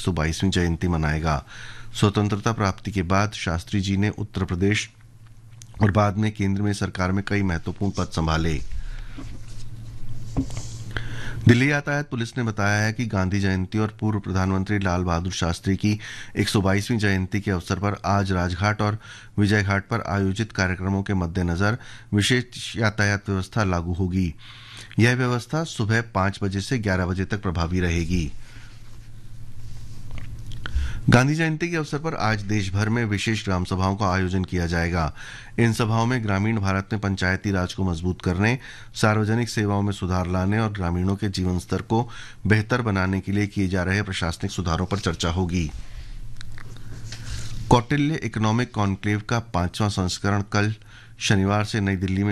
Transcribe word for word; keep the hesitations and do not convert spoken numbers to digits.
सौ बाईसवीं जयंती मनाएगा। स्वतंत्रता प्राप्ति के बाद शास्त्री जी ने उत्तर प्रदेश और बाद में केंद्र में सरकार में कई महत्वपूर्ण पद संभाले। दिल्ली यातायात पुलिस ने बताया है कि गांधी जयंती और पूर्व प्रधानमंत्री लाल बहादुर शास्त्री की एक सौ बाईसवीं जयंती के अवसर पर आज राजघाट और विजय घाट पर आयोजित कार्यक्रमों के मद्देनजर विशेष यातायात व्यवस्था लागू होगी। यह व्यवस्था सुबह पांच बजे से ग्यारह बजे तक प्रभावी रहेगी। गांधी जयंती के अवसर पर आज देश भर में विशेष ग्राम सभाओं का आयोजन किया जाएगा। इन सभाओं में ग्रामीण भारत में पंचायती राज को मजबूत करने, सार्वजनिक सेवाओं में सुधार लाने और ग्रामीणों के जीवन स्तर को बेहतर बनाने के लिए किए जा रहे प्रशासनिक सुधारों पर चर्चा होगी। कौटिल्य इकोनॉमिक कॉन्क्लेव का पांचवां संस्करण कल शनिवार से नई दिल्ली में